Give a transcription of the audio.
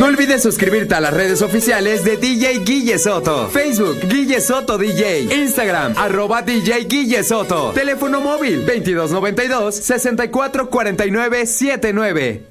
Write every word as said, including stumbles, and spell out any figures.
No olvides suscribirte a las redes oficiales de D J Guille Soto. Facebook, Guille Soto D J. Instagram, arroba D J Guille Soto. Teléfono móvil, veintidós noventa y dos, sesenta y cuatro cuarenta y nueve setenta y nueve.